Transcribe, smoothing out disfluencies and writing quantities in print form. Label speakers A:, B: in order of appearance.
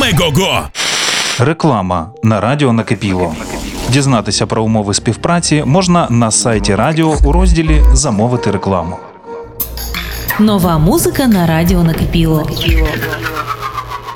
A: Мегого!
B: Реклама на радіо Накипіло. Дізнатися про умови співпраці можна на сайті радіо у розділі «Замовити рекламу».
C: Нова музика на радіо Накипіло.